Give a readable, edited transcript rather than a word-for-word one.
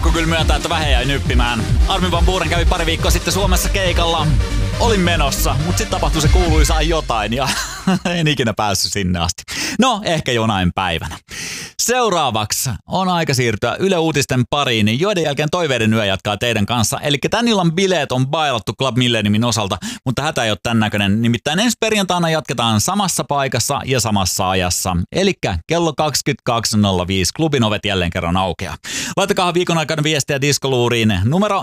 Pakko kyllä myöntää, että vähän jäi nyppimään. Armin van Buuren kävi pari viikkoa sitten Suomessa keikalla. Olin menossa, mutta sitten tapahtui se kuuluisa jotain ja en ikinä päässyt sinne asti. No, ehkä jonain päivänä. Seuraavaksi on aika siirtyä Yle Uutisten pariin, joiden jälkeen Toiveiden yö jatkaa teidän kanssa. Eli tän illan bileet on bailattu Club Millenniumin osalta, mutta hätä ei ole tän näköinen. Nimittäin ensi perjantaina jatketaan samassa paikassa ja samassa ajassa. Eli kello 22.05 klubin ovet jälleen kerran aukeaa. Laittakaa viikon aikana viestiä diskoluuriin numero